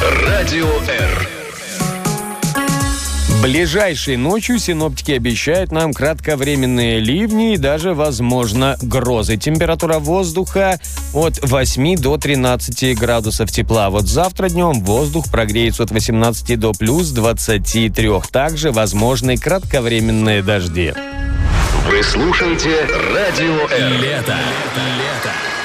Радио Р. Ближайшей ночью синоптики обещают нам кратковременные ливни и даже, возможно, грозы. Температура воздуха от 8 до 13 градусов тепла. Вот завтра днем воздух прогреется от 18 до плюс 23. Также возможны кратковременные дожди. Вы слушаете Радио Р. Лето.